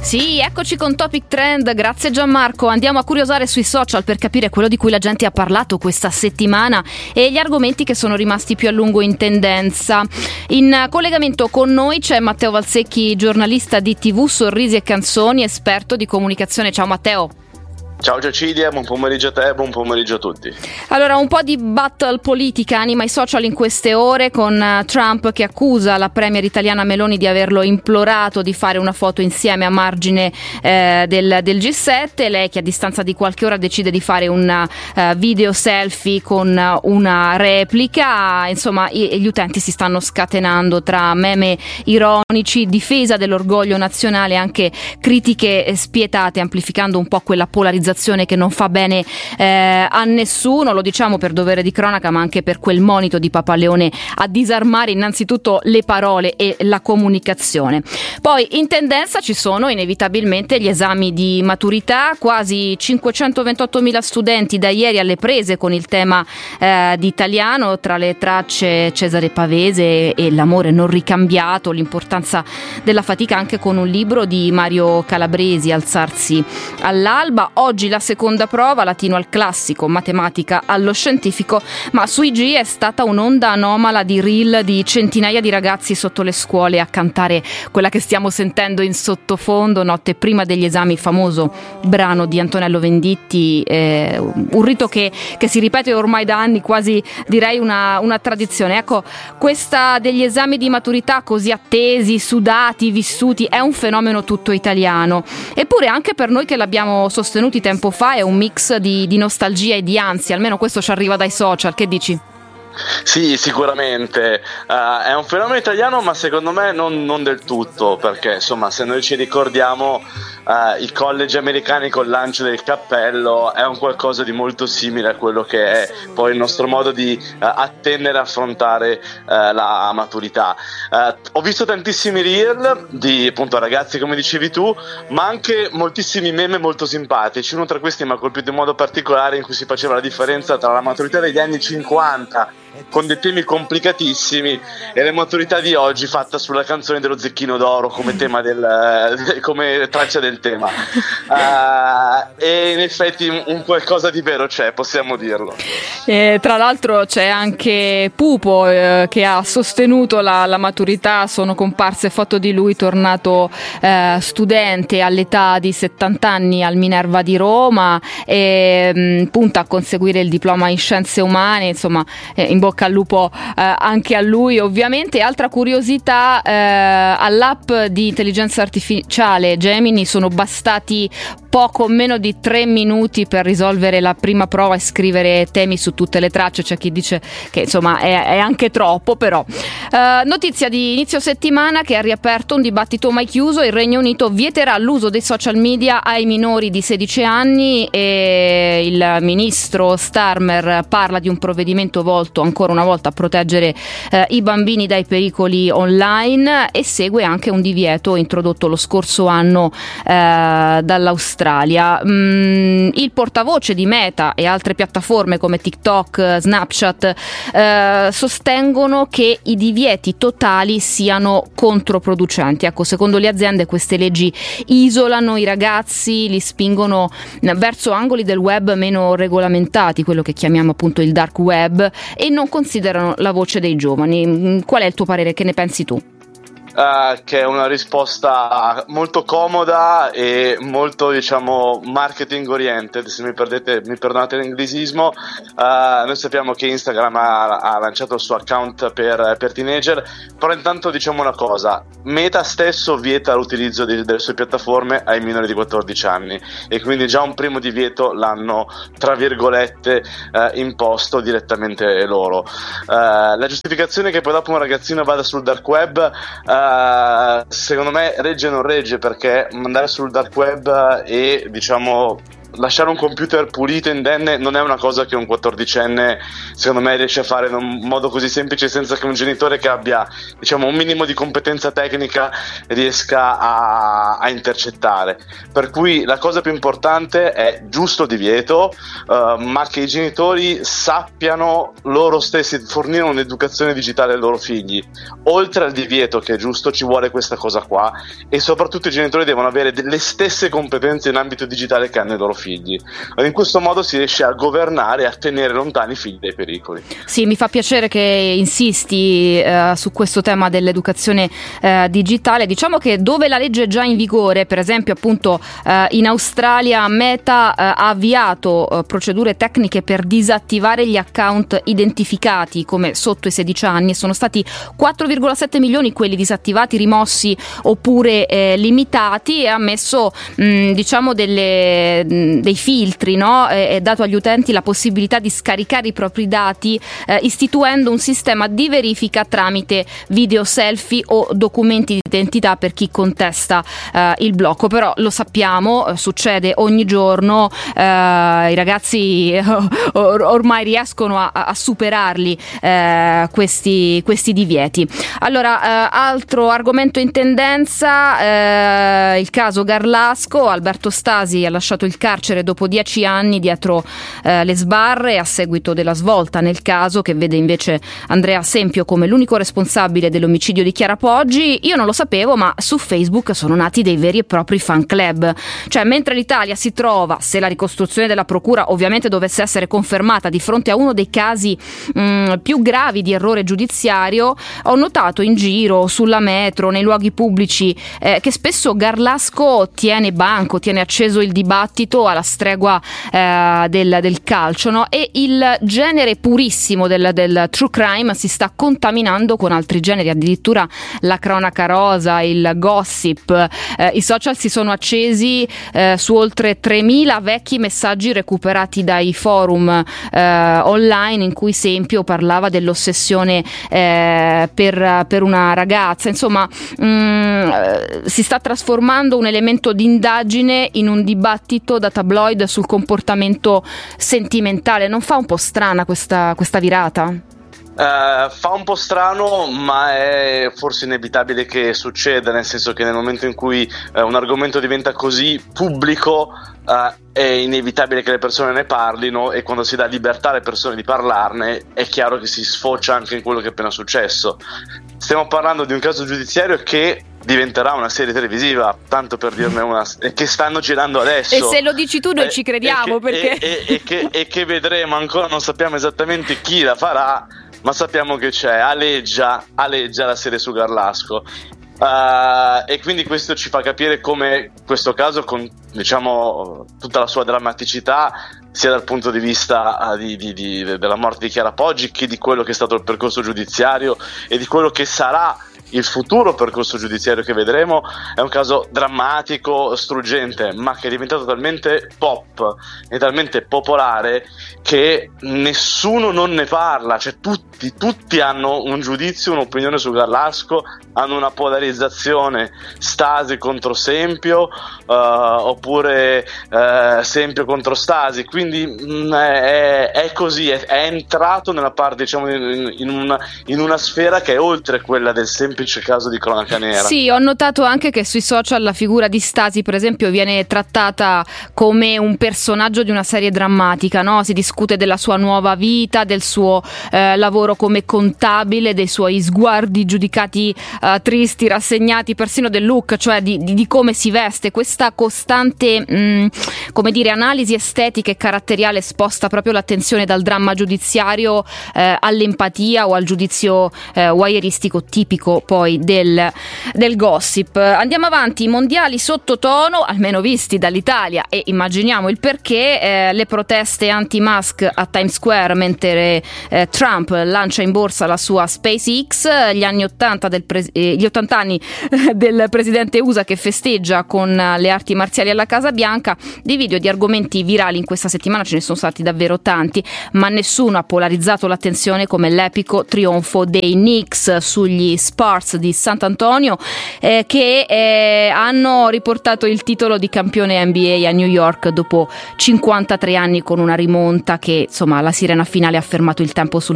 Sì, eccoci con Topic Trend, grazie Gianmarco. Andiamo a curiosare sui social per capire quello di cui la gente ha parlato questa settimana e gli argomenti che sono rimasti più a lungo in tendenza. In collegamento con noi c'è Matteo Valsecchi, giornalista di TV Sorrisi e Canzoni, esperto di comunicazione. Ciao Matteo. Ciao Giacilia, buon pomeriggio a te, buon pomeriggio a tutti. Allora, un po' di battle politica anima i social in queste ore, con Trump che accusa la premier italiana Meloni di averlo implorato di fare una foto insieme a margine del G7, lei che a distanza di qualche ora decide di fare un video selfie con una replica. Insomma, gli utenti si stanno scatenando tra meme ironici, difesa dell'orgoglio nazionale e anche critiche spietate, amplificando un po' quella polarizzazione che non fa bene a nessuno. Lo diciamo per dovere di cronaca, ma anche per quel monito di Papa Leone a disarmare innanzitutto le parole e la comunicazione. Poi in tendenza ci sono inevitabilmente gli esami di maturità, quasi 528.000 studenti da ieri alle prese con il tema di italiano, tra le tracce Cesare Pavese e l'amore non ricambiato, l'importanza della fatica, anche con un libro di Mario Calabresi, Alzarsi all'alba. Oggi la seconda prova, latino al classico, matematica allo scientifico, ma su IG è stata un'onda anomala di reel di centinaia di ragazzi sotto le scuole a cantare quella che stiamo sentendo in sottofondo, notte prima degli esami, famoso brano di Antonello Venditti, un rito che si ripete ormai da anni, quasi direi una tradizione. Ecco, questa degli esami di maturità così attesi, sudati, vissuti, è un fenomeno tutto italiano, eppure anche per noi che l'abbiamo sostenuti tempo fa è un mix di nostalgia e di ansia, almeno questo ci arriva dai social. Che dici? Sì, sicuramente è un fenomeno italiano, ma secondo me non del tutto, perché insomma, se noi ci ricordiamo i college americani col lancio del cappello, è un qualcosa di molto simile a quello che è poi il nostro modo di attendere e affrontare la maturità. Ho visto tantissimi reel di appunto ragazzi, come dicevi tu, ma anche moltissimi meme molto simpatici. Uno tra questi mi ha colpito in modo particolare, in cui si faceva la differenza tra la maturità degli anni 50 con dei temi complicatissimi e la maturità di oggi fatta sulla canzone dello Zecchino d'Oro come tema come traccia del tema. E in effetti un qualcosa di vero c'è, possiamo dirlo. Tra l'altro c'è anche Pupo che ha sostenuto la maturità. Sono comparse foto di lui tornato studente all'età di 70 anni al Minerva di Roma, e punta a conseguire il diploma in scienze umane. Insomma, in bocca al lupo anche a lui, ovviamente. Altra curiosità, all'app di intelligenza artificiale Gemini sono bastati poco meno di 3 minuti per risolvere la prima prova e scrivere temi su tutte le tracce. C'è chi dice che insomma è anche troppo, però. Notizia di inizio settimana che ha riaperto un dibattito mai chiuso: il Regno Unito vieterà l'uso dei social media ai minori di 16 anni e il ministro Starmer parla di un provvedimento volto ancora una volta a proteggere i bambini dai pericoli online, e segue anche un divieto introdotto lo scorso anno dall'Australia. Il portavoce di Meta e altre piattaforme come TikTok, Snapchat sostengono che i divieti totali siano controproducenti. Ecco, secondo le aziende queste leggi isolano i ragazzi, li spingono verso angoli del web meno regolamentati, quello che chiamiamo appunto il dark web, e non considerano la voce dei giovani. Qual è il tuo parere? Che ne pensi tu? Che è una risposta molto comoda e molto, diciamo, marketing oriented, se mi perdonate l'inglesismo. Noi sappiamo che Instagram ha lanciato il suo account per teenager, però intanto diciamo una cosa: Meta stesso vieta l'utilizzo delle sue piattaforme ai minori di 14 anni, e quindi già un primo divieto l'hanno, tra virgolette, imposto direttamente loro. La giustificazione che poi dopo un ragazzino vada sul dark web, secondo me regge o non regge, perché andare sul dark web e, diciamo, lasciare un computer pulito indenne non è una cosa che un 14enne secondo me riesce a fare in un modo così semplice senza che un genitore che abbia, diciamo, un minimo di competenza tecnica riesca a intercettare. Per cui la cosa più importante è giusto divieto, ma che i genitori sappiano loro stessi fornire un'educazione digitale ai loro figli. Oltre al divieto, che è giusto, ci vuole questa cosa qua, e soprattutto i genitori devono avere le stesse competenze in ambito digitale che hanno i loro figli. In questo modo si riesce a governare e a tenere lontani i figli dai pericoli. Sì, mi fa piacere che insisti su questo tema dell'educazione digitale. Diciamo che dove la legge è già in vigore, per esempio appunto in Australia, Meta ha avviato procedure tecniche per disattivare gli account identificati come sotto i 16 anni, e sono stati 4,7 milioni quelli disattivati, rimossi oppure limitati, e ha messo diciamo dei filtri, no? È dato agli utenti la possibilità di scaricare i propri dati, istituendo un sistema di verifica tramite video selfie o documenti di identità per chi contesta il blocco. Però lo sappiamo, succede ogni giorno, i ragazzi ormai riescono a superarli questi divieti. Allora, altro argomento in tendenza, il caso Garlasco. Alberto Stasi ha lasciato il carcere dopo 10 anni dietro le sbarre a seguito della svolta nel caso, che vede invece Andrea Sempio come l'unico responsabile dell'omicidio di Chiara Poggi. Io non lo sapevo, ma su Facebook sono nati dei veri e propri fan club. Cioè, mentre l'Italia si trova, se la ricostruzione della procura ovviamente dovesse essere confermata, di fronte a uno dei casi più gravi di errore giudiziario, ho notato in giro, sulla metro, nei luoghi pubblici, che spesso Garlasco tiene banco, tiene acceso il dibattito alla stregua del calcio, no? E il genere purissimo del true crime si sta contaminando con altri generi, addirittura la cronaca rosa, il gossip. I social si sono accesi su oltre 3.000 vecchi messaggi recuperati dai forum online, in cui Sempio parlava dell'ossessione per una ragazza. Insomma, si sta trasformando un elemento di indagine in un dibattito da tabloid sul comportamento sentimentale. Non fa un po' strana questa virata? Fa un po' strano, ma è forse inevitabile che succeda, nel senso che nel momento in cui un argomento diventa così pubblico, è inevitabile che le persone ne parlino, e quando si dà libertà alle persone di parlarne è chiaro che si sfocia anche in quello che è appena successo. Stiamo parlando di un caso giudiziario che diventerà una serie televisiva, tanto per dirne una, che stanno girando adesso. E se lo dici tu noi ci crediamo, perché e che vedremo. Ancora non sappiamo esattamente chi la farà, ma sappiamo che c'è, aleggia la serie su Garlasco. E quindi questo ci fa capire come questo caso, con, diciamo, tutta la sua drammaticità, sia dal punto di vista della morte di Chiara Poggi, che di quello che è stato il percorso giudiziario e di quello che sarà il futuro percorso giudiziario che vedremo. È un caso drammatico, struggente, ma che è diventato talmente pop e talmente popolare che nessuno non ne parla. Cioè tutti hanno un giudizio, un'opinione su Garlasco, hanno una polarizzazione: Stasi contro Sempio, oppure Sempio contro Stasi. Quindi è così, è entrato nella parte, diciamo, in una sfera che è oltre quella del semplice caso di cronaca nera. Sì, ho notato anche che sui social la figura di Stasi, per esempio, viene trattata come un personaggio di una serie drammatica, no? Si discute della sua nuova vita, del suo lavoro come contabile, dei suoi sguardi giudicati tristi, rassegnati, persino del look, cioè di come si veste. Questa costante come dire, analisi estetica e caratteriale sposta proprio l'attenzione dal dramma giudiziario all'empatia o al giudizio voyeuristico tipico poi del gossip. Andiamo avanti. Mondiali sottotono, almeno visti dall'Italia, e immaginiamo il perché. Le proteste anti-Musk a Times Square mentre Trump lancia in borsa la sua SpaceX. Gli anni 80 gli 80 anni del presidente USA che festeggia con le arti marziali alla Casa Bianca. Di video e di argomenti virali in questa settimana ce ne sono stati davvero tanti, ma nessuno ha polarizzato l'attenzione come l'epico trionfo dei Knicks sugli Spurs di Sant'Antonio, che hanno riportato il titolo di campione NBA a New York dopo 53 anni, con una rimonta che, insomma, la sirena finale ha fermato il tempo sul